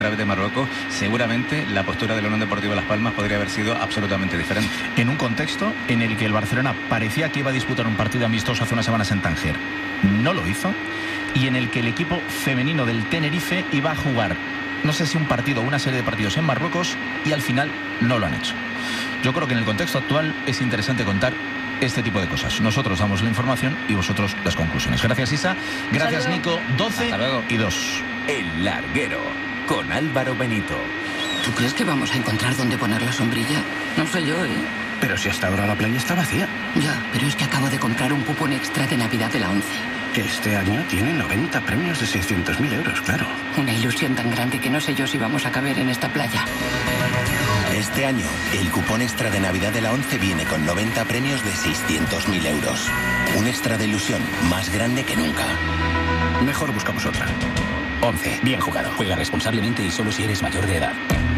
de Marruecos, seguramente la postura del Unión Deportiva Las Palmas podría haber sido absolutamente diferente. En un contexto en el que el Barcelona parecía que iba a disputar un partido amistoso hace unas semanas en Tánger, no lo hizo, y en el que el equipo femenino del Tenerife iba a jugar, no sé si un partido o una serie de partidos en Marruecos, y al final no lo han hecho. Yo creo que en el contexto actual es interesante contar este tipo de cosas. Nosotros damos la información y vosotros las conclusiones. Gracias, Isa. Gracias, Nico. 12 y 2. El Larguero, con Álvaro Benito. ¿Tú crees que vamos a encontrar dónde poner la sombrilla? No sé yo, ¿eh? Pero si hasta ahora la playa está vacía. Ya, pero es que acabo de comprar un cupón extra de Navidad de la 11. Que este año tiene 90 premios de 600.000 euros, claro. Una ilusión tan grande que no sé yo si vamos a caber en esta playa. Este año, el cupón extra de Navidad de la 11 viene con 90 premios de 600.000 euros. Un extra de ilusión más grande que nunca. Mejor buscamos otra. 11. Bien jugado. Juega responsablemente y solo si eres mayor de edad.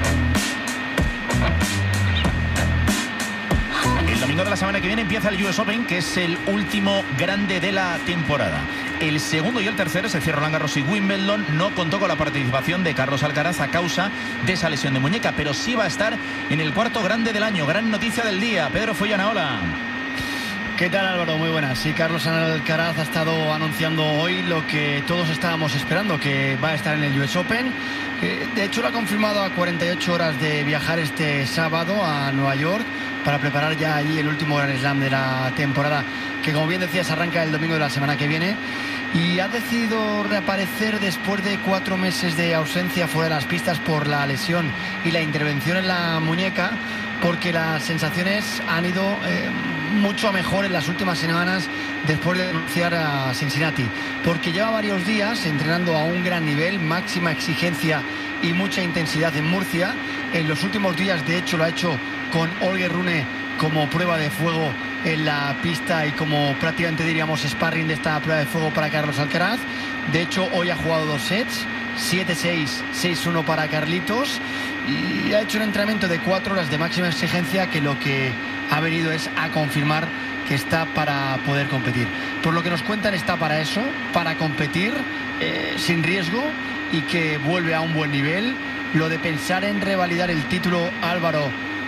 El domingo de la semana que viene empieza el US Open, que es el último grande de la temporada. El segundo y el tercero, se cierra Roland Garros y Wimbledon, no contó con la participación de Carlos Alcaraz a causa de esa lesión de muñeca, pero sí va a estar en el cuarto grande del año. Gran noticia del día. Pedro Follana, hola. ¿Qué tal, Álvaro? Muy buenas. Sí, Carlos Alcaraz ha estado anunciando hoy lo que todos estábamos esperando, que va a estar en el US Open. De hecho, lo ha confirmado a 48 horas de viajar este sábado a Nueva York para preparar ya allí el último Grand Slam de la temporada, que como bien decías arranca el domingo de la semana que viene, y ha decidido reaparecer después de 4 meses de ausencia fuera de las pistas por la lesión y la intervención en la muñeca, porque las sensaciones han ido mucho mejor en las últimas semanas después de renunciar a Cincinnati, porque lleva varios días entrenando a un gran nivel, máxima exigencia y mucha intensidad en Murcia. En los últimos días, de hecho, lo ha hecho con Holger Rune como prueba de fuego en la pista y como prácticamente diríamos sparring de esta prueba de fuego para Carlos Alcaraz. De hecho, hoy ha jugado 2 sets, 7-6, 6-1 para Carlitos, y ha hecho un entrenamiento de 4 horas de máxima exigencia, que lo que ha venido es a confirmar que está para poder competir. Por lo que nos cuentan, está para eso, para competir sin riesgo, y que vuelve a un buen nivel. Lo de pensar en revalidar el título, Álvaro,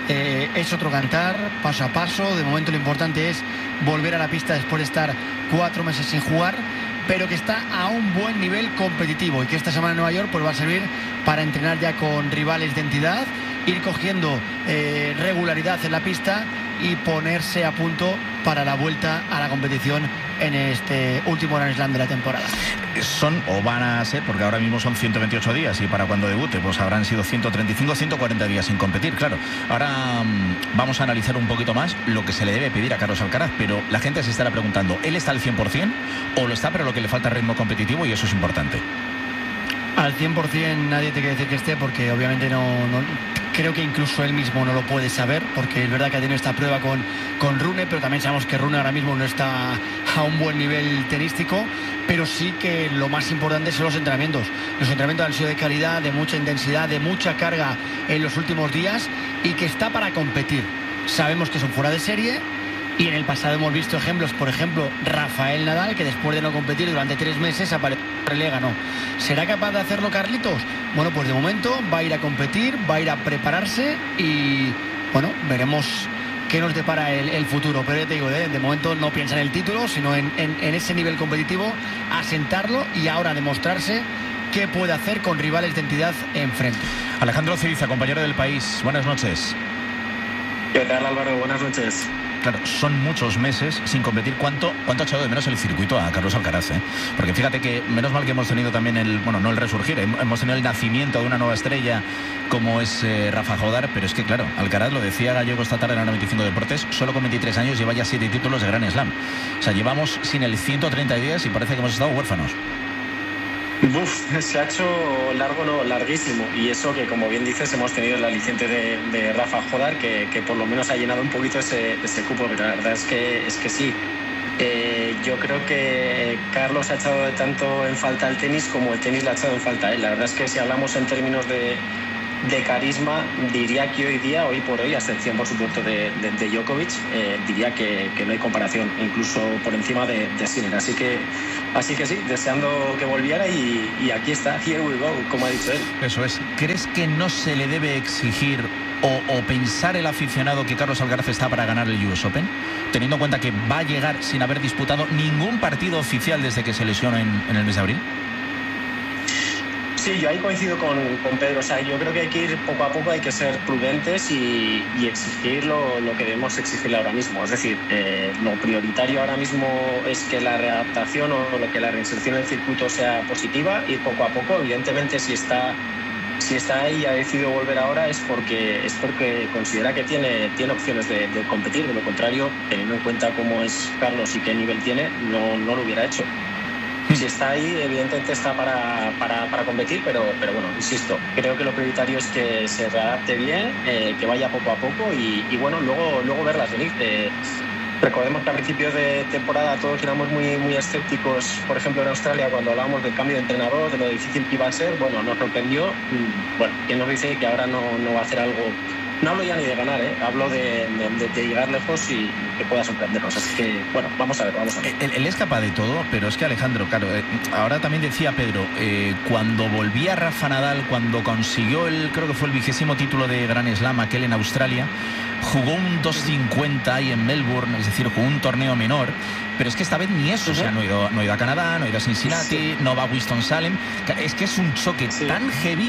es otro cantar, paso a paso. De momento lo importante es volver a la pista después de estar 4 meses sin jugar, pero que está a un buen nivel competitivo, y que esta semana en Nueva York pues va a servir para entrenar ya con rivales de entidad, ir cogiendo regularidad en la pista y ponerse a punto para la vuelta a la competición en este último Grand Slam de la temporada. Son, o van a ser, porque ahora mismo son 128 días, y para cuando debute pues habrán sido 135, 140 días sin competir, claro. Ahora vamos a analizar un poquito más lo que se le debe pedir a Carlos Alcaraz, pero la gente se estará preguntando, ¿él está al 100% o lo está, pero lo que le falta es ritmo competitivo, y eso es importante? Al 100% nadie te quiere decir que esté, porque obviamente no creo que incluso él mismo no lo puede saber, porque es verdad que ha tenido esta prueba con Rune, pero también sabemos que Rune ahora mismo no está a un buen nivel tenístico, pero sí que lo más importante son los entrenamientos. Los entrenamientos han sido de calidad, de mucha intensidad, de mucha carga en los últimos días, y que está para competir. Sabemos que son fuera de serie, y en el pasado hemos visto ejemplos, por ejemplo, Rafael Nadal, que después de no competir durante 3 meses apareció y le ganó. ¿Será capaz de hacerlo Carlitos? Bueno, pues de momento va a ir a competir, va a ir a prepararse, y bueno, veremos qué nos depara el futuro. Pero ya te digo, de momento no piensa en el título, sino en ese nivel competitivo, asentarlo y ahora demostrarse qué puede hacer con rivales de entidad enfrente. Alejandro Ciriza, compañero del País, buenas noches. ¿Qué tal, Álvaro? Buenas noches. Claro, son muchos meses sin competir. ¿Cuánto ha echado de menos el circuito a Carlos Alcaraz? Porque fíjate que menos mal que hemos tenido también no el resurgir, hemos tenido el nacimiento de una nueva estrella como es Rafa Jodar, pero es que claro, Alcaraz, lo decía Gallego esta tarde en la 95 Deportes, solo con 23 años lleva ya 7 títulos de Grand Slam. O sea, llevamos sin el 130 días y parece que hemos estado huérfanos. Se ha hecho larguísimo, y eso que, como bien dices, hemos tenido el aliciente de Rafa Jodar, que por lo menos ha llenado un poquito ese cupo, pero la verdad es que sí. Yo creo que Carlos ha echado de tanto en falta el tenis como el tenis le ha echado en falta a él. La verdad es que si hablamos en términos de de carisma, diría que hoy por hoy, a excepción por supuesto de Djokovic, diría que no hay comparación, incluso por encima de Sinner. Así que sí, deseando que volviera y aquí está, here we go, como ha dicho él. Eso es. ¿Crees que no se le debe exigir o pensar el aficionado que Carlos Alcaraz está para ganar el US Open, teniendo en cuenta que va a llegar sin haber disputado ningún partido oficial desde que se lesionó en el mes de abril? Sí, yo ahí coincido con Pedro. O sea, yo creo que hay que ir poco a poco, hay que ser prudentes y exigir lo que debemos exigirle ahora mismo. Es decir, lo prioritario ahora mismo es que la readaptación o lo que la reinserción en el circuito sea positiva, ir poco a poco. Evidentemente, si está ahí y ha decidido volver ahora es porque considera que tiene opciones de competir. De lo contrario, teniendo en cuenta cómo es Carlos y qué nivel tiene, no lo hubiera hecho. Si está ahí, evidentemente está para competir, pero bueno, insisto, creo que lo prioritario es que se readapte bien, que vaya poco a poco y bueno, luego verlas venir. Recordemos que a principios de temporada todos éramos muy escépticos, por ejemplo en Australia, cuando hablábamos del cambio de entrenador, de lo difícil que iba a ser. Bueno, nos sorprendió. Bueno, ¿quién nos dice que ahora no va a hacer algo? No hablo ya ni de ganar, hablo de llegar lejos y que pueda sorprendernos. Así que, bueno, vamos a ver. Él es capaz de todo, pero es que Alejandro, claro, ahora también decía Pedro, cuando volvía Rafa Nadal, cuando consiguió creo que fue el 20º título de Grand Slam, aquel en Australia, jugó un 250 ahí en Melbourne, es decir, jugó un torneo menor, pero es que esta vez ni eso, o sea, no ha ido a Canadá, no ha ido a Cincinnati, no va a Winston-Salem. Es que es un choque tan heavy,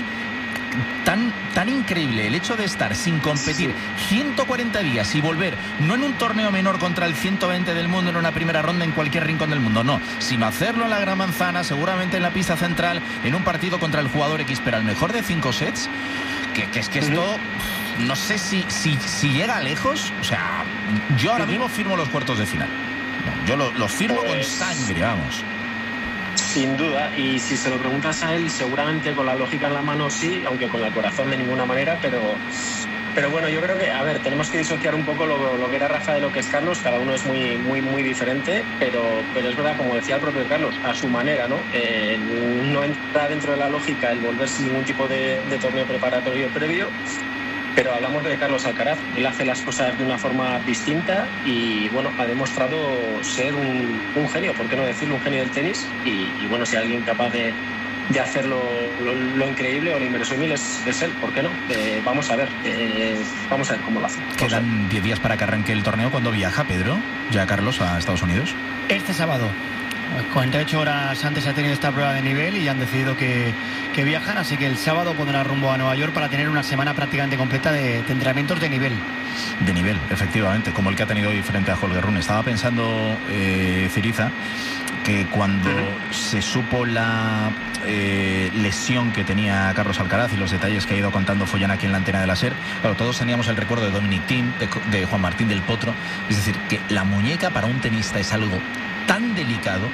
tan increíble el hecho de estar sin competir 140 días y volver, no en un torneo menor contra el 120 del mundo en una primera ronda en cualquier rincón del mundo, no, sino hacerlo en la Gran Manzana, seguramente en la pista central, en un partido contra el jugador X, pero al mejor de 5 sets, que es que esto, no sé si llega lejos. O sea, yo ahora mismo firmo los cuartos de final, yo los firmo con sangre, vamos. Sin duda, y si se lo preguntas a él, seguramente con la lógica en la mano sí, aunque con el corazón de ninguna manera, pero bueno, yo creo que, a ver, tenemos que disociar un poco lo que era Rafa de lo que es Carlos. Cada uno es muy diferente, pero es verdad, como decía el propio Carlos, a su manera, ¿no? No entra dentro de la lógica el volver sin ningún tipo de torneo preparatorio previo. Pero hablamos de Carlos Alcaraz, él hace las cosas de una forma distinta y bueno, ha demostrado ser un genio, ¿por qué no decirlo? Un genio del tenis y bueno, si hay alguien capaz de hacerlo lo increíble o lo inverosímil es él, ¿por qué no? Vamos a ver cómo lo hace. Quedan 10 días para que arranque el torneo. ¿Cuándo viaja Pedro, ya Carlos, a Estados Unidos? Este sábado. 48 horas antes ha tenido esta prueba de nivel y han decidido que viajan, así que el sábado pondrá rumbo a Nueva York para tener una semana prácticamente completa de entrenamientos de nivel. De nivel, efectivamente, como el que ha tenido hoy frente a Holger Rune. Estaba pensando, Ciriza, que cuando se supo la lesión que tenía Carlos Alcaraz y los detalles que ha ido contando Follán aquí en la antena de la SER, claro, todos teníamos el recuerdo de Dominic Thiem, de Juan Martín del Potro. Es decir, que la muñeca para un tenista es algo tan delicado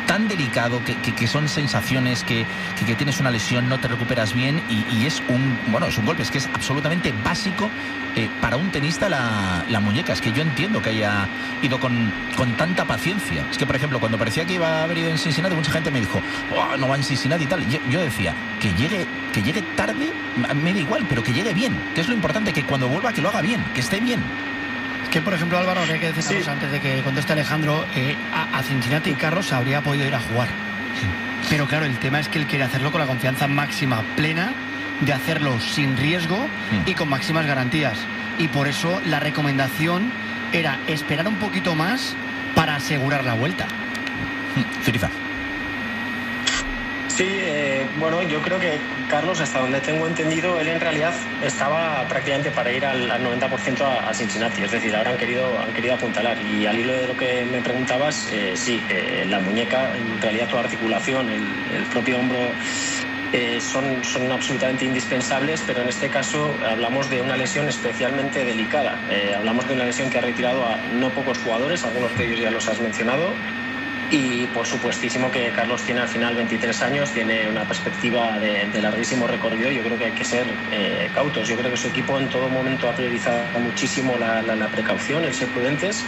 que son sensaciones que tienes una lesión, no te recuperas bien y es un golpe, es que es absolutamente básico para un tenista la muñeca. Es que yo entiendo que haya ido con tanta paciencia. Es que, por ejemplo, cuando parecía que iba a haber ido en Cincinnati, mucha gente me dijo, no va en Cincinnati y tal. Yo decía, que llegue tarde, me da igual, pero que llegue bien, que es lo importante, que cuando vuelva que lo haga bien, que esté bien. Que, por ejemplo, Álvaro, hay que decir antes de que conteste Alejandro, a Cincinnati Carlos habría podido ir a jugar. Pero claro, el tema es que él quiere hacerlo con la confianza máxima, plena, de hacerlo sin riesgo y con máximas garantías. Y por eso la recomendación era esperar un poquito más para asegurar la vuelta. Ciriza. Sí, bueno, yo creo que Carlos, hasta donde tengo entendido, él en realidad estaba prácticamente para ir al 90% a Cincinnati. Es decir, ahora han querido apuntalar. Y al hilo de lo que me preguntabas, la muñeca, en realidad toda articulación, el propio hombro, son absolutamente indispensables, pero en este caso hablamos de una lesión especialmente delicada. Hablamos de una lesión que ha retirado a no pocos jugadores, algunos de ellos ya los has mencionado. Y por supuestísimo que Carlos tiene al final 23 años, tiene una perspectiva de larguísimo recorrido. Yo creo que hay que ser cautos. Yo creo que su equipo en todo momento ha priorizado muchísimo la precaución, el ser prudentes.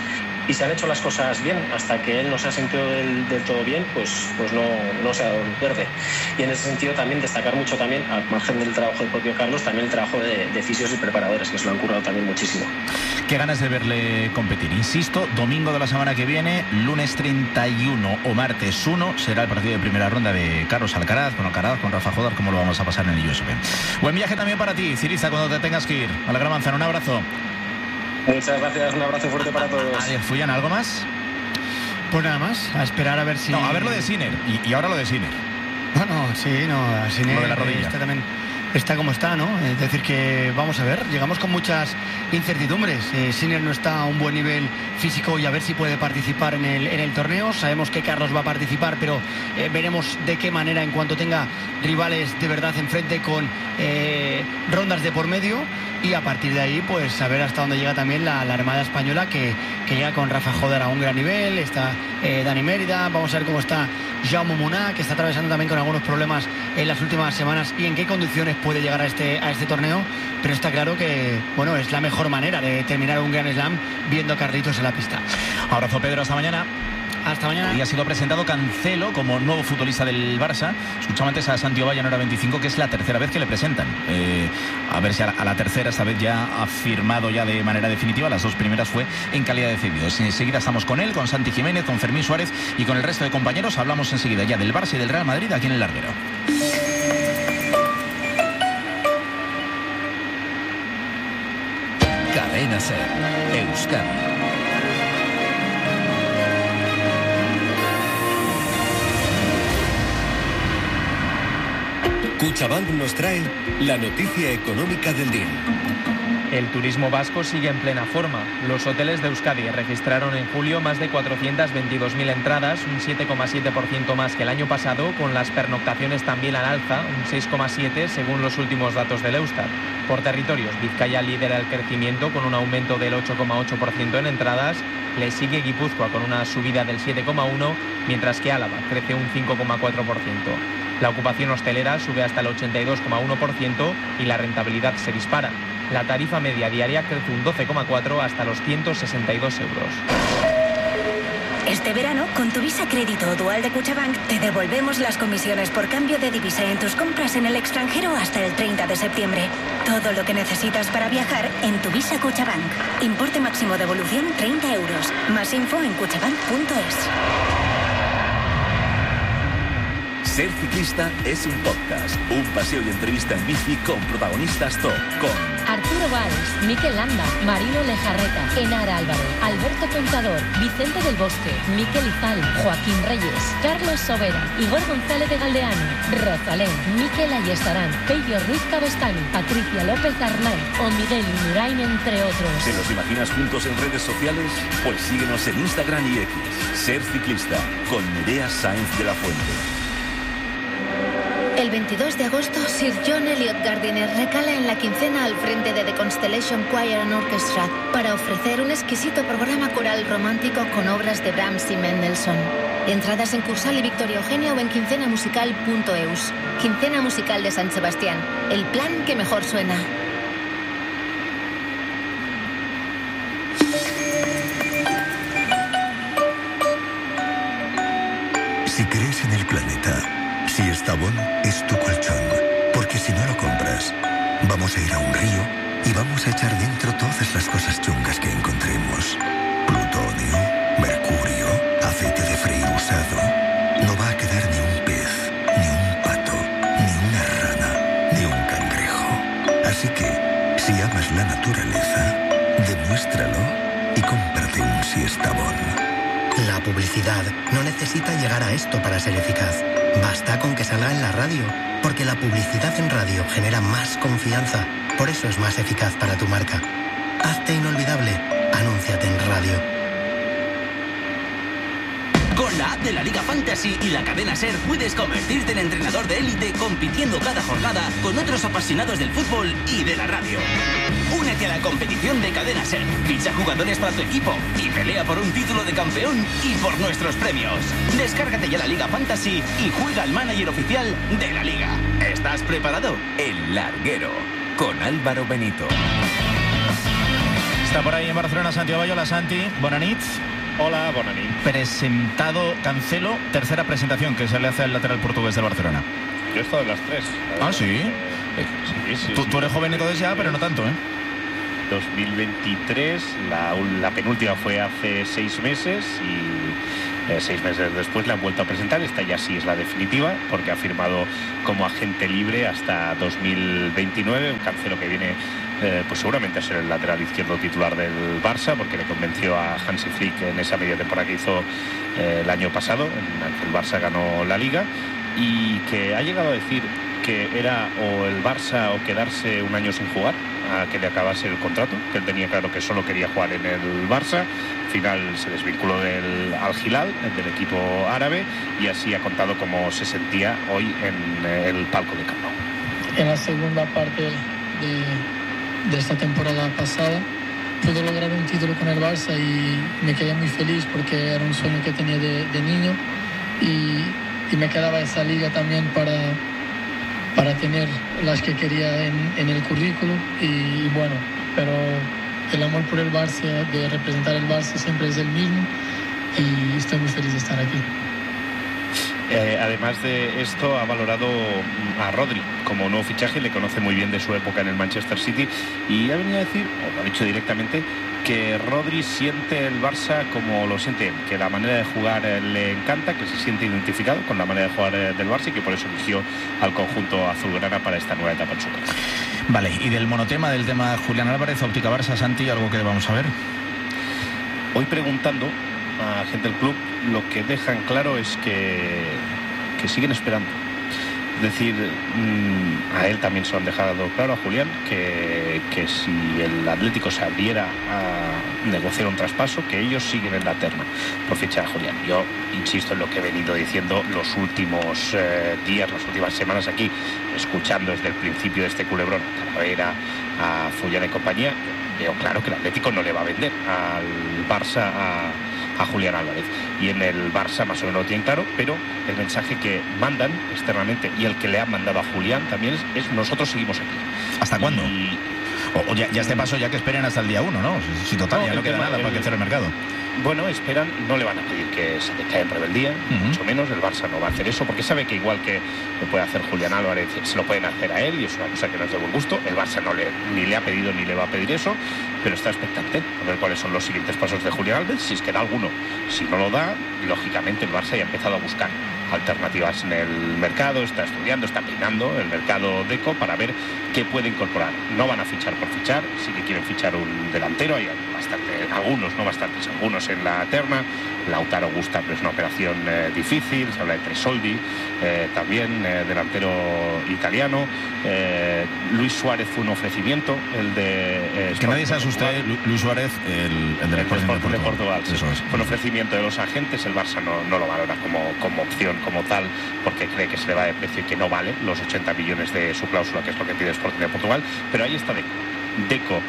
y se han hecho las cosas bien. Hasta que él no se ha sentido del todo bien, pues no se ha dado luz verde. Y en ese sentido también destacar mucho también, al margen del trabajo del propio Carlos, también el trabajo de fisios y preparadores, que se lo han currado también muchísimo. Qué ganas de verle competir. Insisto, domingo de la semana que viene, lunes 31 o martes 1, será el partido de primera ronda de Carlos Alcaraz, con Rafa Jodar, como lo vamos a pasar en el US Open. Buen viaje también para ti, Ciriza, cuando te tengas que ir. A la Gran Manzana, un abrazo. Muchas gracias, un abrazo fuerte para todos. Adiós, Fuyan, ¿algo más? Pues nada más, a esperar a ver si... No, a ver lo de Sinner, y ahora lo de Sinner. Sinner lo de la rodilla. También está como está, ¿no? Es decir, que vamos a ver, llegamos con muchas incertidumbres. Sinner no está a un buen nivel físico y a ver si puede participar en el torneo. Sabemos que Carlos va a participar, pero veremos de qué manera en cuanto tenga rivales de verdad enfrente con rondas de por medio. Y a partir de ahí, pues a ver hasta dónde llega también la Armada Española, que llega con Rafa Jodar a un gran nivel. Está Dani Mérida, vamos a ver cómo está Jaume Munar, que está atravesando también con algunos problemas en las últimas semanas, y en qué condiciones puede llegar a este torneo. Pero está claro que, bueno, es la mejor manera de terminar un Grand Slam viendo a Carlitos en la pista. Abrazo, Pedro, hasta mañana. Hasta mañana. Y ha sido presentado Cancelo como nuevo futbolista del Barça. Escuchamos antes a Santi Ovalle en hora 25, que es la tercera vez que le presentan. A ver si a la tercera, esta vez ya ha firmado ya de manera definitiva. Las dos primeras fue en calidad de cedido. Enseguida estamos con él, con Santi Jiménez, con Fermín Suárez y con el resto de compañeros. Hablamos enseguida ya del Barça y del Real Madrid aquí en el Larguero. Cadena SER, Euskadi. Cuchabank nos trae la noticia económica del día. El turismo vasco sigue en plena forma. Los hoteles de Euskadi registraron en julio más de 422.000 entradas, un 7,7% más que el año pasado, con las pernoctaciones también al alza, un 6,7% según los últimos datos del Eustat. Por territorios, Vizcaya lidera el crecimiento con un aumento del 8,8% en entradas, le sigue Guipúzcoa con una subida del 7,1%, mientras que Álava crece un 5,4%. La ocupación hostelera sube hasta el 82,1% y la rentabilidad se dispara. La tarifa media diaria crece un 12,4% hasta los 162 euros. Este verano, con tu Visa Crédito o Dual de Cuchabank, te devolvemos las comisiones por cambio de divisa en tus compras en el extranjero hasta el 30 de septiembre. Todo lo que necesitas para viajar en tu Visa Cuchabank. Importe máximo de devolución 30 euros. Más info en cuchabank.es. Ser ciclista es un podcast, un paseo y entrevista en bici con protagonistas top, con Arturo Valls, Mikel Landa, Marino Lejarreta, Enara Álvaro, Alberto Contador, Vicente del Bosque, Mikel Izal, Joaquín Reyes, Carlos Sobera, Igor González de Galdeano, Rosalén, Mikel Ayestarán, Pello Ruiz Cabestany, Patricia López Arnaiz o Miguel Indurain, entre otros. ¿Te los imaginas juntos en redes sociales? Pues síguenos en Instagram y X. Ser ciclista con Nerea Sáenz de la Fuente. El 22 de agosto, Sir John Eliot Gardiner recala en la quincena al frente de The Constellation Choir and Orchestra para ofrecer un exquisito programa coral romántico con obras de Brahms y Mendelssohn. Entradas en Cursal y Victoria Eugenia o en quincenamusical.eus. Quincena Musical de San Sebastián. El plan que mejor suena. Si crees en el planeta, si está bueno, es tu colchón. Porque si no lo compras, vamos a ir a un río y vamos a echar dentro todas las cosas chungas que encontremos. Plutonio, mercurio, aceite de freír usado. No va a quedar ni un pez, ni un pato, ni una rana, ni un cangrejo. Así que, si amas la naturaleza, demuéstralo y cómprate un Siestabón. La publicidad no necesita llegar a esto para ser eficaz. Basta con que salga en la radio, porque la publicidad en radio genera más confianza. Por eso es más eficaz para tu marca. Hazte inolvidable. Anúnciate en radio. Con la app de la Liga Fantasy y la cadena SER puedes convertirte en entrenador de élite compitiendo cada jornada con otros apasionados del fútbol y de la radio. Únete a la competición de cadena SER, ficha jugadores para tu equipo y pelea por un título de campeón y por nuestros premios. Descárgate ya la Liga Fantasy y juega al manager oficial de la Liga. ¿Estás preparado? El Larguero, con Álvaro Benito. Está por ahí en Barcelona Santi Ovalle. Hola, Santi, bona nit. Hola, bona nit. Presentado Cancelo, tercera presentación que se le hace al lateral portugués del Barcelona. Yo he estado en las tres. Ah, sí. Sí. Tú eres joven entonces ya, pero no tanto, ¿eh? 2023, la penúltima fue hace 6 meses y 6 meses después la han vuelto a presentar. Esta ya sí es la definitiva porque ha firmado como agente libre hasta 2029, un Cancelo que viene pues seguramente a ser el lateral izquierdo titular del Barça, porque le convenció a Hansi Flick en esa media temporada que hizo el año pasado, en la que el Barça ganó la Liga, y que ha llegado a decir que era o el Barça o quedarse un año sin jugar, a que le acabase el contrato, que él tenía claro que solo quería jugar en el Barça. Al final se desvinculó del Al Hilal, del equipo árabe, y así ha contado cómo se sentía hoy en el palco de Camp Nou. En la segunda parte de esta temporada pasada pude lograr un título con el Barça y me quedé muy feliz porque era un sueño que tenía de niño, y me quedaba esa liga también para tener las que quería en el currículo. Y bueno, pero el amor por el Barça, de representar el Barça, siempre es el mismo, y estoy muy feliz de estar aquí. Además de esto, ha valorado a Rodri como nuevo fichaje, le conoce muy bien de su época en el Manchester City, y ha venido a decir, o lo ha dicho directamente, que Rodri siente el Barça como lo siente él, que la manera de jugar le encanta, que se siente identificado con la manera de jugar del Barça y que por eso eligió al conjunto azulgrana para esta nueva etapa en su carrera. Vale, y del monotema, del tema Julián Álvarez, Óptica Barça, Santi, ¿algo que debamos saber? Hoy preguntando a gente del club, lo que dejan claro es que siguen esperando. Es decir, a él también se lo han dejado claro, a Julián, que si el Atlético se abriera a negociar un traspaso, que ellos siguen en la terna por fichar a Julián. Yo insisto en lo que he venido diciendo los últimos días, las últimas semanas aquí, escuchando desde el principio de este culebrón a Talavera, a Fullana y compañía. Veo claro que el Atlético no le va a vender al Barça a Julián Álvarez, y en el Barça más o menos lo tienen claro, pero el mensaje que mandan externamente y el que le han mandado a Julián también es nosotros seguimos aquí. ¿Hasta cuándo? O ya este paso ya que esperen hasta el día 1, ¿no? Si total, ya no queda nada para que cierre el mercado. Bueno, esperan, no le van a pedir que se declare en rebeldía, mucho menos. El Barça no va a hacer eso, porque sabe que igual que lo puede hacer Julián Álvarez, se lo pueden hacer a él, y es una cosa que no es de buen gusto. El Barça ni le ha pedido ni le va a pedir eso, pero está expectante a ver cuáles son los siguientes pasos de Julián Álvarez, si es que da alguno. Si no lo da, lógicamente el Barça ya ha empezado a buscar alternativas en el mercado, está estudiando, está peinando el mercado Deco para ver qué puede incorporar. No van a fichar por fichar, sí que quieren fichar un delantero, hay algunos, no bastantes, algunos en la terna. Lautaro gusta, pero es una operación difícil. Se habla de Tresoldi, también delantero italiano. Luis Suárez fue un ofrecimiento, el de que nadie se asuste, Luis Suárez, el del Sporting de Portugal. Sí. Eso es. Fue un ofrecimiento de los agentes, el Barça no lo valora como opción, como tal, porque cree que se le va de precio y que no vale los 80 millones de su cláusula, que es lo que pide el Sporting de Portugal. Pero ahí está Deco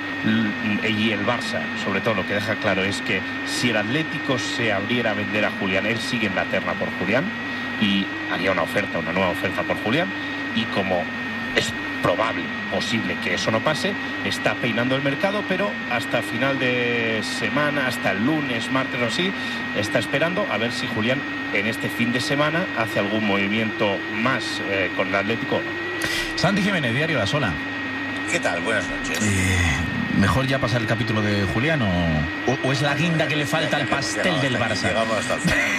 y el Barça, sobre todo, lo que deja claro es que si el Atlético se abriera a vender a Julián, él sigue en la terna por Julián y haría una nueva oferta por Julián, y como es probable, posible que eso no pase, está peinando el mercado, pero hasta final de semana, hasta el lunes, martes o así, está esperando a ver si Julián en este fin de semana hace algún movimiento más con el Atlético. Santi Jiménez, Diario La Sola. ¿Qué tal? Buenas noches. ¿Mejor ya pasar el capítulo de Julián o es la guinda que le falta al pastel del Barça? Llegamos hasta el final.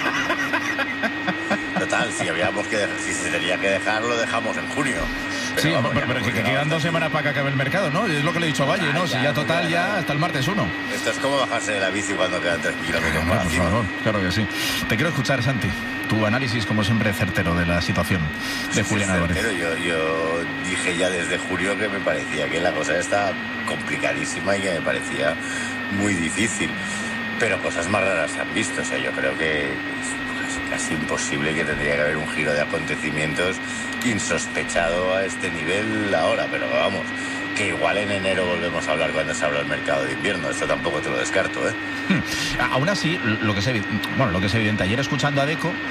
Total, si se tenía que dejar, lo dejamos en junio. Pero sí, vamos, pero que quedan 2 semanas para que acabe el mercado, ¿no? Es lo que le he dicho a Valle, ¿no? Si ya total, ya hasta el martes 1. Esto es como bajarse de la bici cuando quedan 3 kilómetros más. Por favor, claro que sí. Te quiero escuchar, Santi. Tu análisis, como siempre, certero de la situación de Julián Álvarez. Yo dije ya desde julio que me parecía que la cosa está complicadísima y que me parecía muy difícil. Pero cosas más raras se han visto. O sea, yo creo que es casi imposible, que tendría que haber un giro de acontecimientos insospechado a este nivel ahora. Pero vamos, que igual en enero volvemos a hablar cuando se habla del mercado de invierno. Esto tampoco te lo descarto, ¿eh? Aún así, lo que es evidente, ayer escuchando a Deco,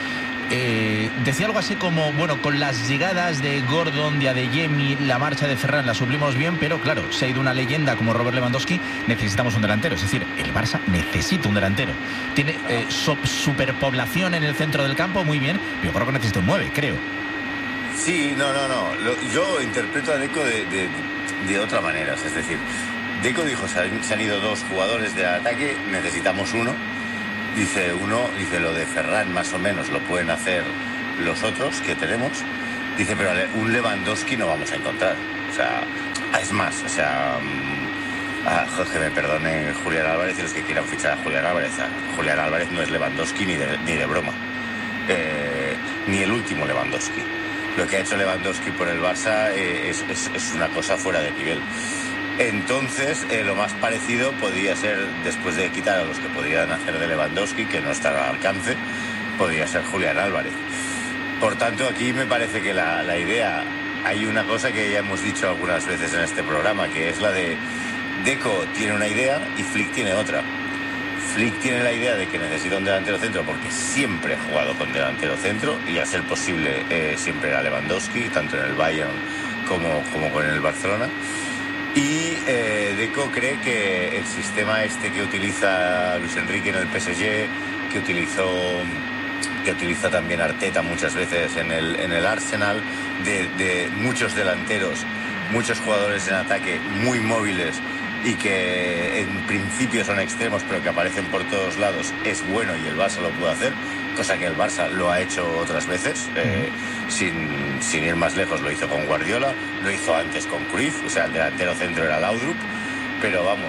decía algo así como, bueno, con las llegadas de Gordon, de Adeyemi, la marcha de Ferran la suplimos bien, pero claro, se ha ido una leyenda como Robert Lewandowski, necesitamos un delantero. Es decir, el Barça necesita un delantero. Tiene superpoblación en el centro del campo, muy bien, pero creo que necesita un 9, creo. Sí, no. Yo interpreto a Deco de otra manera. Es decir, Deco dijo, se han ido 2 jugadores de ataque, necesitamos uno. Dice lo de Ferran más o menos lo pueden hacer los otros que tenemos. Dice, pero un Lewandowski no vamos a encontrar. O sea, es más, o sea, que me perdone Julián Álvarez y los que quieran fichar a Julián Álvarez. Julián Álvarez no es Lewandowski ni de broma. Ni el último Lewandowski. Lo que ha hecho Lewandowski por el Barça es una cosa fuera de nivel. Entonces, lo más parecido podría ser, después de quitar a los que podrían hacer de Lewandowski, que no está al alcance, podría ser Julián Álvarez. Por tanto, aquí me parece que la idea, hay una cosa que ya hemos dicho algunas veces en este programa, que es la de Deco tiene una idea y Flick tiene otra. Flick tiene la idea de que necesita un delantero centro porque siempre ha jugado con delantero centro y a ser posible siempre era Lewandowski, tanto en el Bayern como con el Barcelona. Y Deco cree que el sistema que utiliza Luis Enrique en el PSG, que utiliza también Arteta muchas veces en el Arsenal, de muchos delanteros, muchos jugadores en ataque muy móviles y que en principio son extremos pero que aparecen por todos lados, es bueno y el Barça lo puede hacer, cosa que el Barça lo ha hecho otras veces, sin ir más lejos lo hizo con Guardiola, lo hizo antes con Cruyff, o sea, el delantero centro era Laudrup, pero vamos,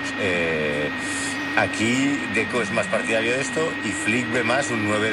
aquí Deco es más partidario de esto y Flick ve más un 9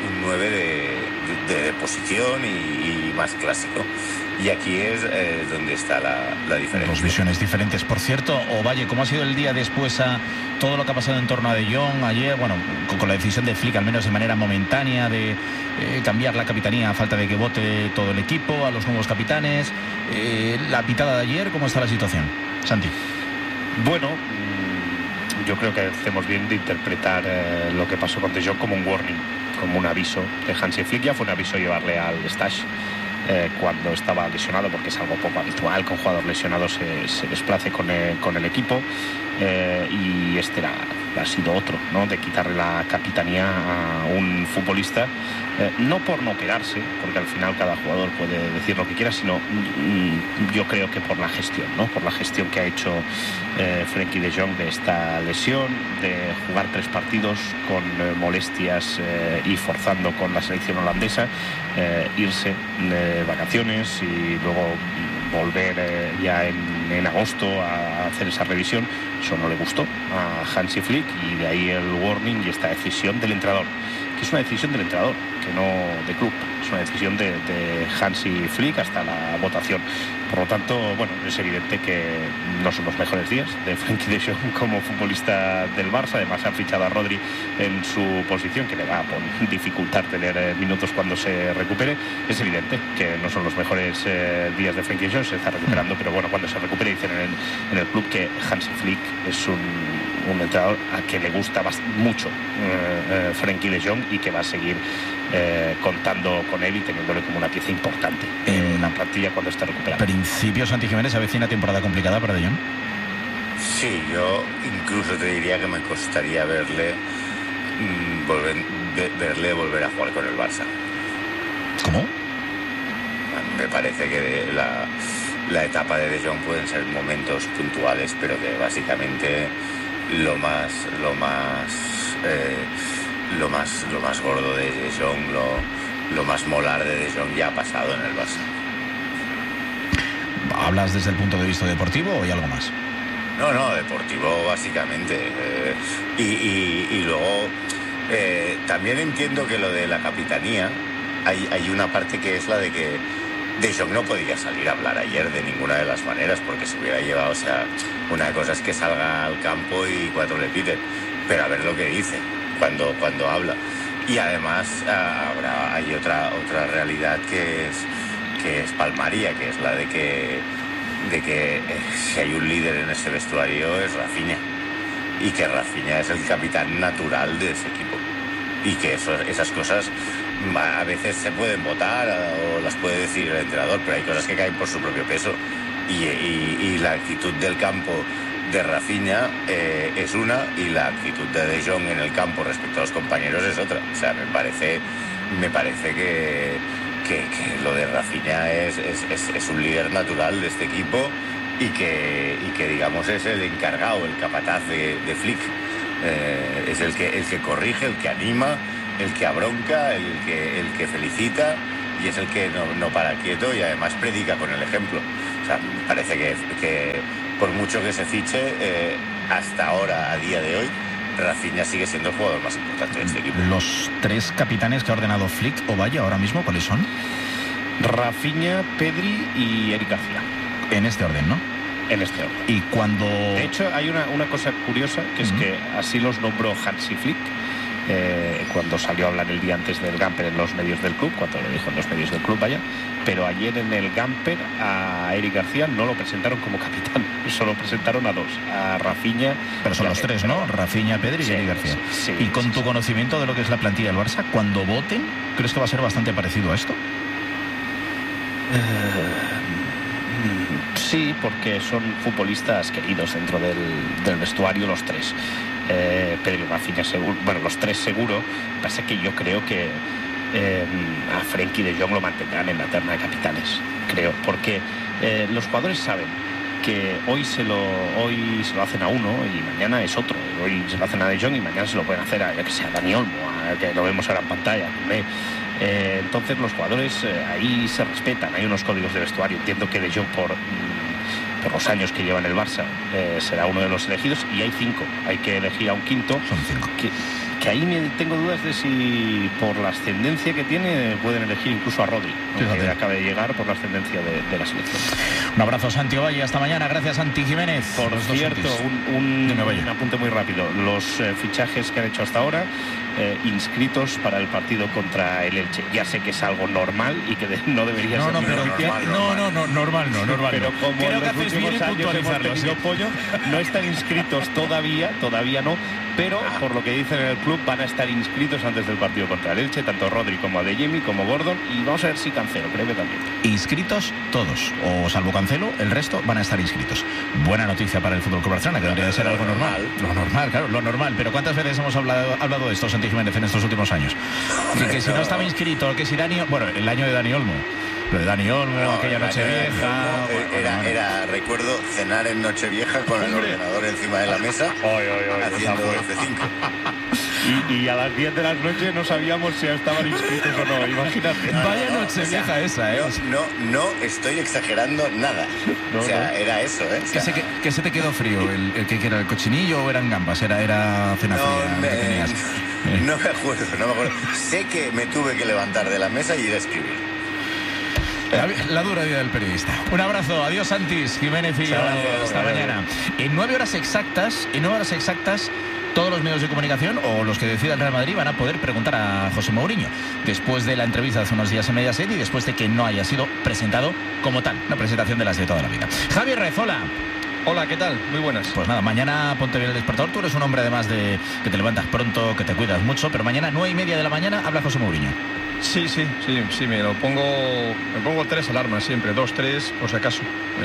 de posición y más clásico. Y aquí es donde está la diferencia. Dos visiones diferentes. Por cierto, Ovalle, ¿cómo ha sido el día después a todo lo que ha pasado en torno a De Jong ayer? Bueno, con la decisión de Flick, al menos de manera momentánea, de cambiar la capitanía a falta de que vote todo el equipo, a los nuevos capitanes. La pitada de ayer, ¿cómo está la situación? Santi. Bueno, yo creo que hacemos bien de interpretar lo que pasó con De Jong como un warning, como un aviso de Hansi Flick. Ya fue un aviso llevarle al Stash cuando estaba lesionado, porque es algo poco habitual que un jugador lesionado se desplace con el equipo, y ha sido otro, ¿no? De quitarle la capitanía a un futbolista, no por no operarse, porque al final cada jugador puede decir lo que quiera, sino yo creo que por la gestión, ¿no? Por la gestión que ha hecho Frenkie de Jong de esta lesión, de jugar 3 partidos con molestias y forzando con la selección holandesa, irse de vacaciones y luego volver ya en agosto a hacer esa revisión. Eso no le gustó a Hansi Flick y de ahí el warning y esta decisión del entrenador, que es una decisión del entrenador, que no de club, es una decisión de Hansi Flick hasta la votación. Por lo tanto, bueno, es evidente que no son los mejores días de Frenkie de Jong como futbolista del Barça. Además han fichado a Rodri en su posición, que le va a dificultar tener minutos cuando se recupere. Es evidente que no son los mejores días de Frenkie de Jong, se está recuperando, pero bueno, cuando se recupere dicen en el club que Hansi Flick es un entrenador a que le gusta mucho Frenkie de Jong y que va a seguir contando con él y teniéndole como una pieza importante en la plantilla cuando esté recuperado. Principio, Santi Jiménez, avecina temporada complicada para De Jong. Sí, yo incluso te diría que me costaría verle volver a jugar con el Barça. ¿Cómo? Me parece que la etapa de Jong pueden ser momentos puntuales, pero que básicamente lo más gordo de Jong, lo más molar de Jong ya ha pasado en el Barça. ¿Hablas desde el punto de vista deportivo o hay algo más? No, deportivo básicamente. Y luego también entiendo que lo de la capitanía, hay una parte que es la de que De Jong no podía salir a hablar ayer de ninguna de las maneras porque se hubiera llevado, o sea, una cosa es que salga al campo y 4 le piten, pero a ver lo que dice cuando habla. Y además ahora hay otra realidad que es palmaria, que es la de que si hay un líder en ese vestuario es Rafinha, y que Rafinha es el capitán natural de ese equipo. y que esas cosas a veces se pueden votar o las puede decir el entrenador, pero hay cosas que caen por su propio peso, y la actitud del campo de Rafinha es una, y la actitud de Jong en el campo respecto a los compañeros es otra. O sea, me parece que lo de Rafinha es un líder natural de este equipo, y que digamos es el encargado, el capataz de Flick. Es el que corrige, el que anima, el que abronca, el que felicita, y es el que no para quieto, y además predica con el ejemplo. O sea, parece que por mucho que se fiche, hasta ahora, a día de hoy, Rafinha sigue siendo el jugador más importante de este equipo. Los 3 capitanes que ha ordenado Flick o Valle ahora mismo, ¿cuáles son? Rafinha, Pedri y Eric García. En este orden, ¿no? En este orden. Y cuando... De hecho, hay una cosa curiosa, que es que así los nombró Hansi Flick, cuando salió a hablar el día antes del Gamper en los medios del club, cuando lo dijo en los medios del club, vaya. Pero ayer en el Gamper a Eric García no lo presentaron como capitán, solo presentaron a 2, a Rafinha. Pero son los 3, ¿no? Rafinha, Pedri y Eric García. Sí, y con tu conocimiento de lo que es la plantilla del Barça, cuando voten, ¿crees que va a ser bastante parecido a esto? Sí, porque son futbolistas queridos dentro del vestuario, los 3. Pedri y Rafinha seguro, bueno, los 3 seguro. Pasa que yo creo que a Frenkie de Jong lo mantendrán en la terna de capitanes, creo, porque los jugadores saben que hoy se lo hacen a uno y mañana es otro. Hoy se lo hacen a De Jong y mañana se lo pueden hacer a, ya que sea, Dani Olmo, que lo vemos ahora en pantalla. Entonces los jugadores ahí se respetan, hay unos códigos de vestuario. Entiendo que De Jong por los años que lleva en el Barça será uno de los elegidos, y hay 5, hay que elegir a un quinto. Son 5. Que ahí tengo dudas de si por la ascendencia que tiene pueden elegir incluso a Rodri, que acaba de llegar por la ascendencia de la selección. Un abrazo, Santi Ovalle, hasta mañana. Gracias, Santi Jiménez. Por cierto, un apunte muy rápido. Los fichajes que han hecho hasta ahora, inscritos para el partido contra el Elche. Ya sé que es algo normal y que no debería ser normal. Pero como creo en que los haces bien últimos en años hemos tenido pollo, no están inscritos todavía no, pero por lo que dicen en el club van a estar inscritos antes del partido contra el Elche, tanto Rodri como Adeyemi como Gordon, y vamos a ver si Cancelo, creo que también. Inscritos todos, o salvo Cancelo, el resto van a estar inscritos. Buena noticia para el Fútbol Club Barcelona, que debería de ser algo normal. Lo normal, claro, lo normal. Pero ¿cuántas veces hemos hablado de esto, Santi Jiménez, en estos últimos años? Que si no estaba inscrito, que si Dani... Bueno, el año de Dani Olmo. Lo de Dani Olmo, aquella Nochevieja... Recuerdo cenar en Nochevieja con el ordenador encima de la mesa, haciendo F5. Y a las 10 de la noche no sabíamos si estaban inscritos o no, imagínate. Vaya Nochevieja esa, No estoy exagerando nada. Era eso, ¿Qué se te quedó frío? ¿El que era el cochinillo o eran gambas? Era cena fría. No me acuerdo. Sé que me tuve que levantar de la mesa y ir a escribir. La dura vida del periodista. Un abrazo, adiós Santis Jiménez y hasta mañana. En 9 horas exactas, todos los medios de comunicación o los que decida el Real Madrid van a poder preguntar a José Mourinho después de la entrevista hace unos días en Mediaset y después de que no haya sido presentado como tal, una presentación de las de toda la vida. Javier Rezola. Hola, ¿qué tal? Muy buenas. Pues nada, mañana ponte bien el despertador. Tú eres un hombre además de que te levantas pronto, que te cuidas mucho, pero mañana 9:30 de la mañana habla José Mourinho. Sí, me lo pongo 3 alarmas siempre, 2, 3, por si acaso.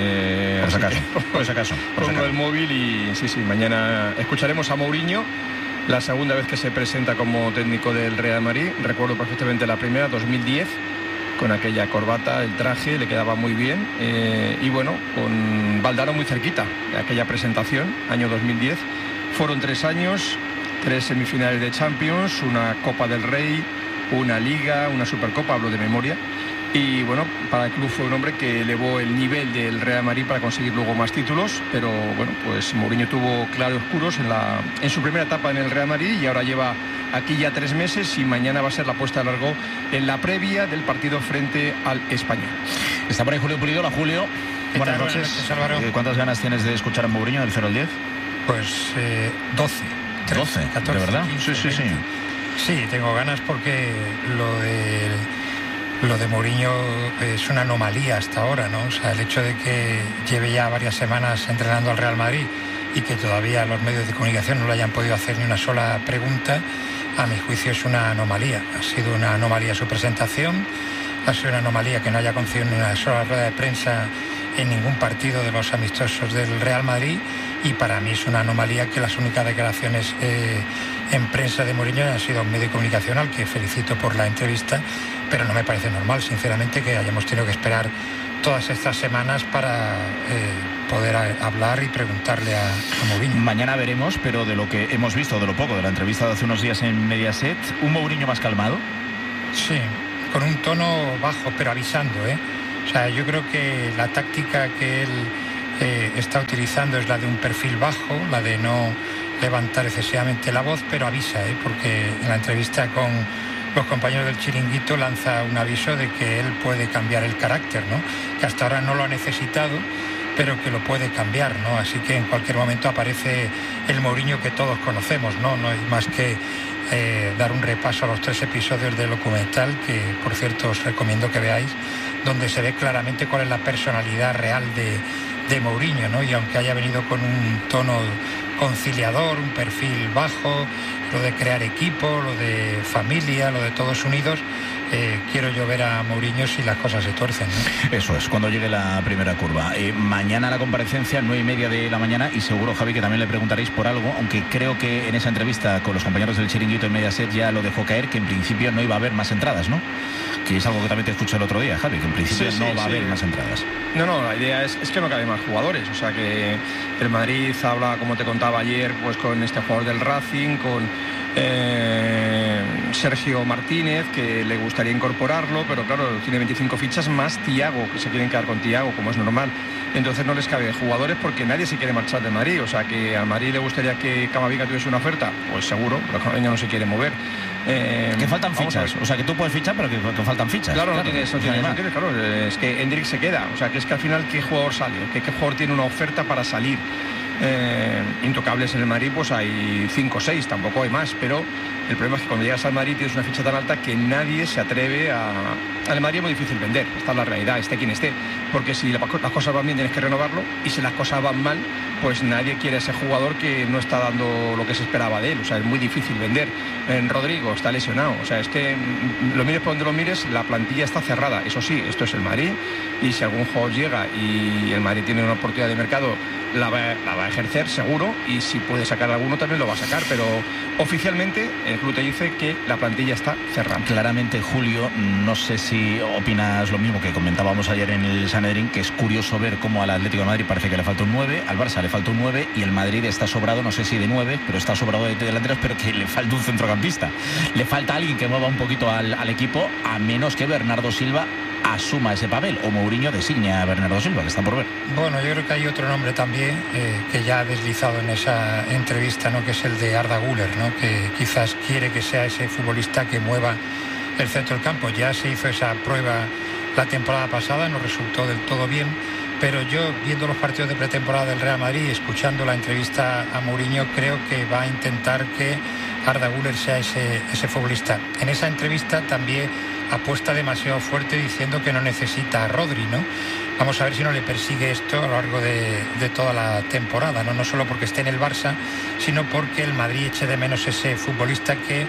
Por si acaso. Pongo el móvil y sí, mañana escucharemos a Mourinho, la segunda vez que se presenta como técnico del Real Madrid. Recuerdo perfectamente la primera, 2010, con aquella corbata, el traje, le quedaba muy bien. Y bueno, con Valdano muy cerquita de aquella presentación, año 2010. Fueron 3 años, 3 semifinales de Champions, una Copa del Rey, una Liga, una Supercopa, hablo de memoria. Y bueno, para el club fue un hombre que elevó el nivel del Real Madrid para conseguir luego más títulos, pero bueno, pues Mourinho tuvo claroscuros en su primera etapa en el Real Madrid y ahora lleva aquí ya 3 meses y mañana va a ser la puesta a largo en la previa del partido frente al Español. Está por ahí Julio Pulido. Hola, Julio. Buenas noches, Álvaro. ¿Cuántas ganas tienes de escuchar a Mourinho del 0 al 10? Pues 12. 12, 14, ¿de verdad? Sí. Sí, tengo ganas porque lo de Mourinho es una anomalía hasta ahora, ¿no? O sea, el hecho de que lleve ya varias semanas entrenando al Real Madrid y que todavía los medios de comunicación no le hayan podido hacer ni una sola pregunta, a mi juicio es una anomalía. Ha sido una anomalía su presentación, ha sido una anomalía que no haya concedido ni una sola rueda de prensa en ningún partido de los amistosos del Real Madrid, y para mí es una anomalía que las únicas declaraciones en prensa de Mourinho han sido un medio de comunicación al que felicito por la entrevista, pero no me parece normal, sinceramente, que hayamos tenido que esperar todas estas semanas para poder hablar y preguntarle a Mourinho. Mañana veremos, pero de lo que hemos visto, de lo poco de la entrevista de hace unos días en Mediaset, ¿un Mourinho más calmado? Sí, con un tono bajo, pero avisando, O sea, yo creo que la táctica que él está utilizando es la de un perfil bajo, la de no levantar excesivamente la voz, pero avisa, porque en la entrevista con los compañeros del Chiringuito lanza un aviso de que él puede cambiar el carácter, ¿no? Que hasta ahora no lo ha necesitado, pero que lo puede cambiar, ¿no? Así que en cualquier momento aparece el Mourinho que todos conocemos, ¿no? No hay más que dar un repaso a los 3 episodios del documental, que por cierto os recomiendo que veáis, donde se ve claramente cuál es la personalidad real de Mourinho, ¿no? Y aunque haya venido con un tono conciliador, un perfil bajo, lo de crear equipo, lo de familia, lo de todos unidos, quiero yo ver a Mourinho si las cosas se tuercen, ¿no? Eso es, cuando llegue la primera curva. Mañana la comparecencia, 9:30 de la mañana, y seguro, Javi, que también le preguntaréis por algo, aunque creo que en esa entrevista con los compañeros del Chiringuito en Mediaset ya lo dejó caer, que en principio no iba a haber más entradas, ¿no? Que es algo que también te escuché el otro día, Javi, que en principio no va a haber más entradas. No, la idea es que no caben más jugadores, o sea que el Madrid habla, como te contaba ayer, pues con este jugador del Racing, con Sergio Martínez, que le gustaría incorporarlo, pero claro, tiene 25 fichas más Thiago, que se quieren quedar con Thiago, como es normal. Entonces no les cabe jugadores porque nadie se quiere marchar de Madrid. O sea que al Madrid le gustaría que Camavinga tuviese una oferta, pues seguro, pero Camavinga no se quiere mover. Que faltan fichas, o sea que tú puedes fichar, pero que faltan fichas. Claro, no tiene claro, es que Hendrik se queda, o sea que es que al final ¿qué jugador sale? ¿Qué jugador tiene una oferta para salir? Intocables en el Madrid pues hay 5 o 6, tampoco hay más, pero el problema es que cuando llegas al Madrid tienes una ficha tan alta que nadie se atreve al Madrid es muy difícil vender, esta es la realidad, esté quien esté, porque si las cosas van bien tienes que renovarlo, y si las cosas van mal pues nadie quiere a ese jugador que no está dando lo que se esperaba de él, o sea es muy difícil vender. Rodrigo está lesionado, o sea es que lo mires por donde lo mires, la plantilla está cerrada, eso sí, esto es el Madrid, y si algún jugador llega y el Madrid tiene una oportunidad de mercado, la va a ejercer seguro, y si puede sacar alguno también lo va a sacar, pero oficialmente el club te dice que la plantilla está cerrada. Claramente, Julio, no sé si opinas lo mismo que comentábamos ayer en el Sanedrín, que es curioso ver cómo al Atlético de Madrid parece que le falta un 9, al Barça le falta un 9, y el Madrid está sobrado, no sé si de 9, pero está sobrado de delanteros, pero que le falta un centrocampista, le falta alguien que mueva un poquito al equipo, a menos que Bernardo Silva asuma ese papel, o Mourinho designe a Bernardo Silva, que está por ver. Bueno, yo creo que hay otro nombre también que ya ha deslizado en esa entrevista, ¿no? Que es el de Arda Güler, ¿no? Que quizás quiere que sea ese futbolista que mueva el centro del campo. Ya se hizo esa prueba la temporada pasada, no resultó del todo bien, pero yo, viendo los partidos de pretemporada del Real Madrid y escuchando la entrevista a Mourinho, creo que va a intentar que Arda Güler sea ese futbolista. En esa entrevista también apuesta demasiado fuerte diciendo que no necesita a Rodri, ¿no? Vamos a ver si no le persigue esto a lo largo de toda la temporada, ¿no? No solo porque esté en el Barça, sino porque el Madrid eche de menos ese futbolista que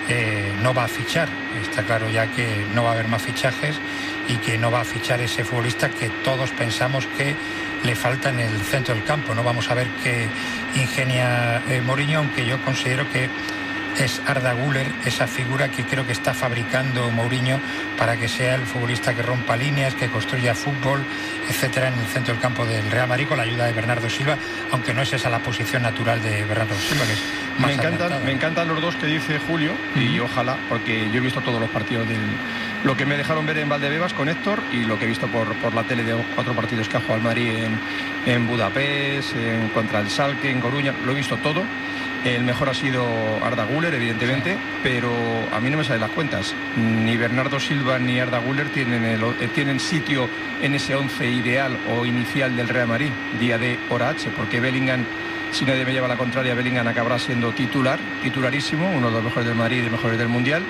no va a fichar. Está claro ya que no va a haber más fichajes y que no va a fichar ese futbolista que todos pensamos que le falta en el centro del campo, ¿no? Vamos a ver qué ingenia Mourinho, aunque yo considero que es Arda Güler esa figura que creo que está fabricando Mourinho para que sea el futbolista que rompa líneas, que construya fútbol, etcétera, en el centro del campo del Real Madrid, con la ayuda de Bernardo Silva, aunque no es esa la posición natural de Bernardo Silva, que es más me encantan los dos que dice Julio, y ojalá, porque yo he visto todos los partidos lo que me dejaron ver en Valdebebas con Héctor, y lo que he visto por la tele de 4 partidos que ha jugado el Madrid en Budapest, contra el Schalke, en Coruña, lo he visto todo. El mejor ha sido Arda Güler, evidentemente, pero a mí no me salen las cuentas. Ni Bernardo Silva ni Arda Güler tienen sitio en ese 11 ideal o inicial del Real Madrid, día de hora H, porque Bellingham, si nadie me lleva la contraria, Bellingham acabará siendo titularísimo, uno de los mejores del Madrid y de los mejores del Mundial.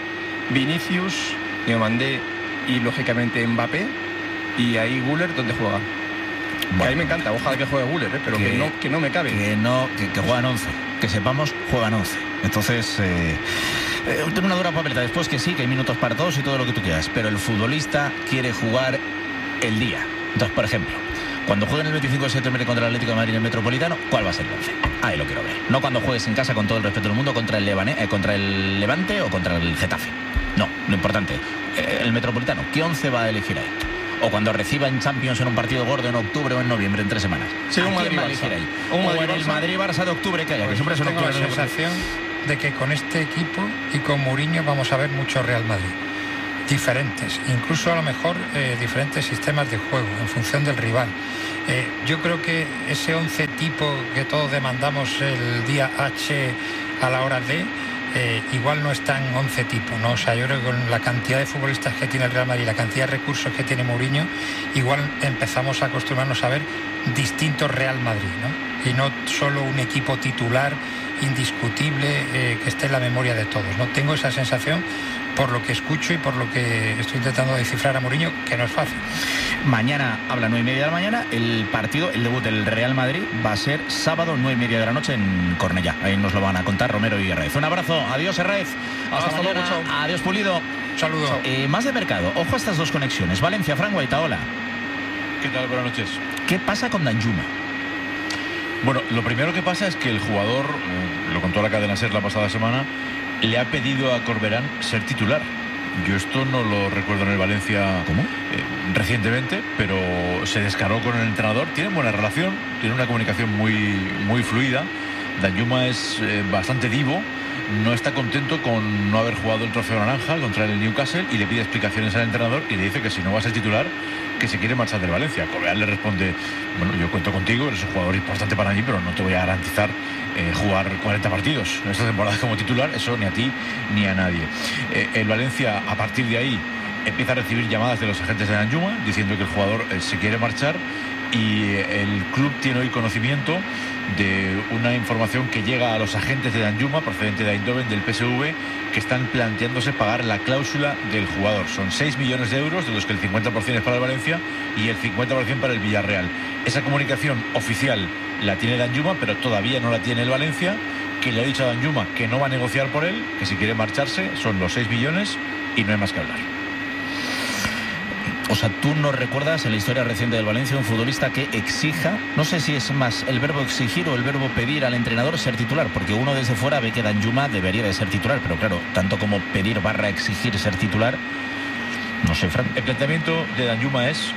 Vinicius, Diomandé y, lógicamente, Mbappé. Y ahí Güler, ¿dónde juega? Que a mí me encanta, ojalá que juegue Güler, pero que no me cabe. Que juegan 11. Que sepamos, juegan 11. Entonces, tengo una dura papeleta. Después que sí, que hay minutos para todos y todo lo que tú quieras. Pero el futbolista quiere jugar el día. Entonces, por ejemplo, cuando jueguen el 25 de septiembre contra el Atlético de Madrid en el Metropolitano, ¿cuál va a ser el 11? Ahí lo quiero ver. No cuando juegues en casa, con todo el respeto del mundo, contra el Levante o contra el Getafe. No, lo importante, el Metropolitano, ¿qué 11 va a elegir ahí? O cuando reciba en Champions en un partido gordo en octubre o en noviembre, en 3 semanas. Sí, ¿A quién va a elegir ahí? O en el Madrid-Barça de octubre que haya, que siempre es en tengo octubre. la sensación de que con este equipo y con Mourinho vamos a ver mucho Real Madrid. Diferentes, incluso a lo mejor diferentes sistemas de juego en función del rival. Yo creo que ese 11 tipo que todos demandamos el día H a la hora D, igual no es tan 11 tipo, ¿no? O sea, yo creo que con la cantidad de futbolistas que tiene el Real Madrid, la cantidad de recursos que tiene Mourinho, igual empezamos a acostumbrarnos a ver distintos Real Madrid, ¿no? Y no solo un equipo titular indiscutible que esté en la memoria de todos, ¿no? Tengo esa sensación por lo que escucho y por lo que estoy intentando descifrar a Mourinho, que no es fácil. Mañana, a las 9:30 de la mañana, el debut del Real Madrid va a ser sábado, 9:30 de la noche en Cornellá. Ahí nos lo van a contar Romero y Herrez. Un abrazo, adiós Herrez. Hasta mañana. Luego, adiós Pulido. Saludos. Más de mercado, ojo a estas dos conexiones. Valencia, Fran Guaitaola. ¿Qué tal? Buenas noches. ¿Qué pasa con Danjuma? Bueno, lo primero que pasa es que el jugador, lo contó la cadena SER la pasada semana, le ha pedido a Corberán ser titular. Yo esto no lo recuerdo en el Valencia recientemente, pero se descargó con el entrenador. Tienen buena relación, tienen una comunicación muy fluida. Danjuma es bastante divo. No está contento con no haber jugado el trofeo naranja contra el Newcastle y le pide explicaciones al entrenador y le dice que si no va a ser titular, que se quiere marchar del Valencia. Corberán le responde: bueno, yo cuento contigo, eres un jugador importante para mí, pero no te voy a garantizar jugar 40 partidos en esta temporada como titular, eso ni a ti ni a nadie. El Valencia, a partir de ahí, empieza a recibir llamadas de los agentes de Danjuma diciendo que el jugador se quiere marchar, y el club tiene hoy conocimiento de una información que llega a los agentes de Danjuma, procedente de Eindhoven, del PSV, que están planteándose pagar la cláusula del jugador. Son 6 millones de euros, de los que el 50% es para el Valencia y el 50% para el Villarreal. Esa comunicación oficial la tiene Danjuma, pero todavía no la tiene el Valencia, que le ha dicho a Danjuma que no va a negociar por él, que si quiere marcharse son los 6 millones y no hay más que hablar. O sea, ¿tú no recuerdas en la historia reciente del Valencia un futbolista que exija, no sé si es más el verbo exigir o el verbo pedir al entrenador ser titular? Porque uno desde fuera ve que Danjuma debería de ser titular, pero claro, tanto como pedir / exigir ser titular, no sé, Fran. El planteamiento de Danjuma es: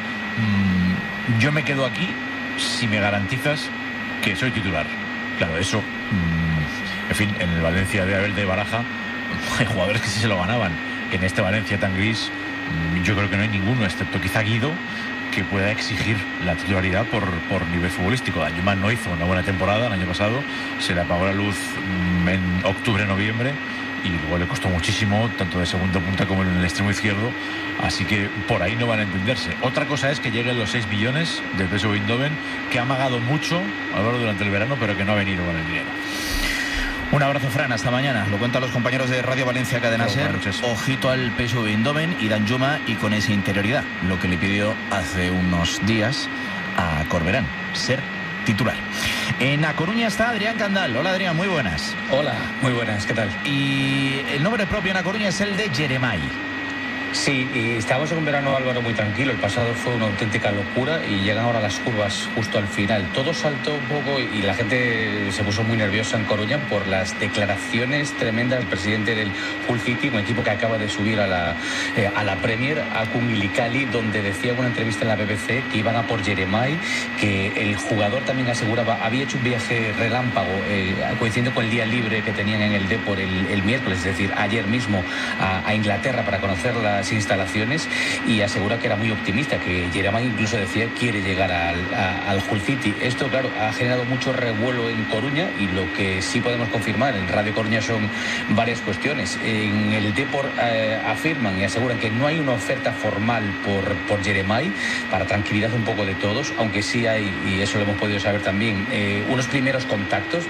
yo me quedo aquí si me garantizas que soy titular. Claro, eso, en fin, en el Valencia de Abel de Baraja hay jugadores que sí se lo ganaban. En este Valencia tan gris, yo creo que no hay ninguno, excepto quizá Guido, que pueda exigir la titularidad por nivel futbolístico. Danjuma no hizo una buena temporada el año pasado, se le apagó la luz en octubre-noviembre y luego le costó muchísimo, tanto de segundo punta como en el extremo izquierdo, así que por ahí no van a entenderse. Otra cosa es que lleguen los 6 millones del PSV Eindhoven, que ha amagado mucho Álvaro durante el verano, pero que no ha venido con el dinero. Un abrazo, Fran, hasta mañana. Lo cuentan los compañeros de Radio Valencia Cadena SER. Ojito al PSV Eindhoven y Danjuma, y con esa interioridad, lo que le pidió hace unos días a Corberán, ser titular. En A Coruña está Adrián Candal. Hola, Adrián, muy buenas. Hola, muy buenas, ¿qué tal? Y el nombre propio en A Coruña es el de Jeremai. Sí, y estábamos en un verano, Álvaro, muy tranquilo. El pasado fue una auténtica locura y llegan ahora las curvas justo al final. Todo saltó un poco y la gente se puso muy nerviosa en Coruña por las declaraciones tremendas del presidente del Hull City, un equipo que acaba de subir a la Premier, a Kungilikali, donde decía en una entrevista en la BBC que iban a por Jeremai, que el jugador también aseguraba, había hecho un viaje relámpago coincidiendo con el día libre que tenían en el Depor el miércoles, es decir, ayer mismo, a Inglaterra para conocer las instalaciones, y asegura que era muy optimista, que Jeremai incluso decía quiere llegar al Hull City. Esto, claro, ha generado mucho revuelo en Coruña, y lo que sí podemos confirmar en Radio Coruña son varias cuestiones. En el Depor afirman y aseguran que no hay una oferta formal por Jeremai, para tranquilidad un poco de todos, aunque sí hay, y eso lo hemos podido saber también, unos primeros contactos,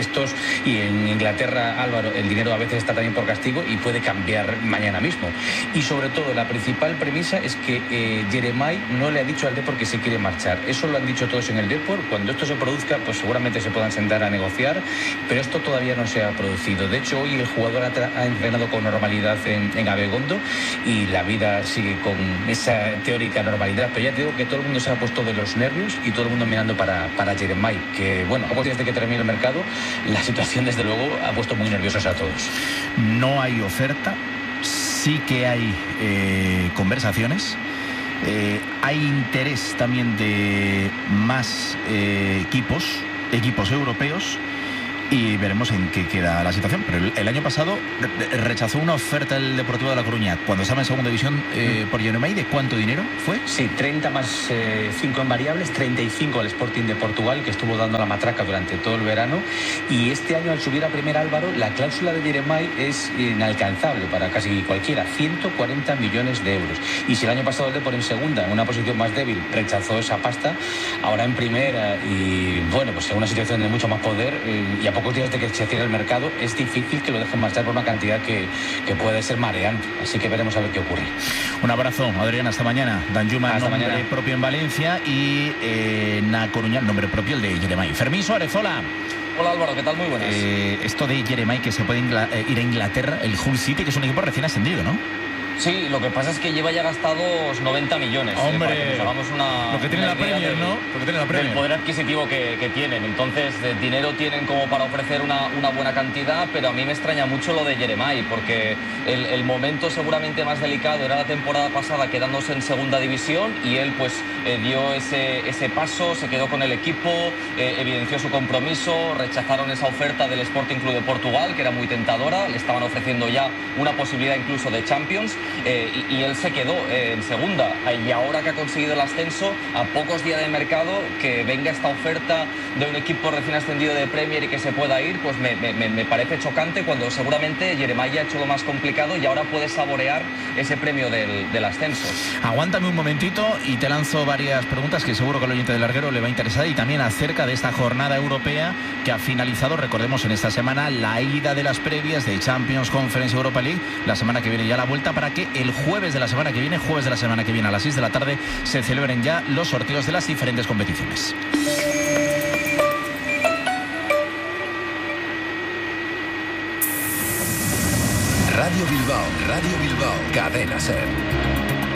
y en Inglaterra, Álvaro, el dinero a veces está también por castigo y puede cambiar mañana mismo. Y sobre todo, la principal premisa es que Jeremai no le ha dicho al Depor que se quiere marchar. Eso lo han dicho todos en el Depor. Cuando esto se produzca, pues seguramente se puedan sentar a negociar, pero esto todavía no se ha producido. De hecho, hoy el jugador ha entrenado con normalidad en Abegondo y la vida sigue con esa teórica normalidad. Pero ya te digo que todo el mundo se ha puesto de los nervios y todo el mundo mirando para Jeremai, que bueno, a pocos días de que termine el mercado, la situación desde luego ha puesto muy nerviosos a todos. No hay oferta, sí que hay conversaciones, hay interés también de más equipos europeos, y veremos en qué queda la situación. Pero el año pasado rechazó una oferta del Deportivo de La Coruña cuando estaba en segunda división por Jeremai. ¿De cuánto dinero fue? Sí, 30 más 5 en variables, 35 al Sporting de Portugal, que estuvo dando la matraca durante todo el verano. Y este año, al subir a primera, Álvaro, la cláusula de Jeremai es inalcanzable para casi cualquiera, 140 millones de euros. Y si el año pasado el Depor en segunda, en una posición más débil, rechazó esa pasta, ahora en primera y bueno, pues en una situación de mucho más poder y a pocos días de que se cierre el mercado, es difícil que lo dejen marchar por una cantidad que puede ser mareante. Así que veremos a ver qué ocurre. Un abrazo, Adrián, hasta mañana. Danjuma, hasta nombre mañana. Propio en Valencia, y Na Coruña, nombre propio el de Jeremai. Fermín Suárez, hola. Hola Álvaro, ¿qué tal? Muy buenas. Esto de Jeremai, que se puede ir a Inglaterra, el Hull City, que es un equipo recién ascendido, ¿no? Sí, lo que pasa es que lleva ya gastados 90 millones. Hombre, para que nos hagamos lo que tiene la Premier, ¿no? Lo que tiene la Premier. Del poder adquisitivo que tienen. Entonces, de dinero tienen como para ofrecer una buena cantidad, pero a mí me extraña mucho lo de Jeremai, porque el momento seguramente más delicado era la temporada pasada, quedándose en segunda división, y él pues dio ese paso, se quedó con el equipo, evidenció su compromiso, rechazaron esa oferta del Sporting Club de Portugal, que era muy tentadora, le estaban ofreciendo ya una posibilidad incluso de Champions. Y él se quedó en segunda, y ahora que ha conseguido el ascenso, a pocos días de mercado, que venga esta oferta de un equipo recién ascendido de Premier y que se pueda ir, pues me parece chocante, cuando seguramente Jeremai ha hecho lo más complicado y ahora puede saborear ese premio del ascenso. Aguántame un momentito y te lanzo varias preguntas que seguro que al oyente del Larguero le va a interesar, y también acerca de esta jornada europea que ha finalizado, recordemos, en esta semana, la ida de las previas de Champions, Conference, Europa League. La semana que viene ya la vuelta, para que el jueves de la semana que viene a las 6 de la tarde, se celebren ya los sorteos de las diferentes competiciones. Radio Bilbao, Cadena SER.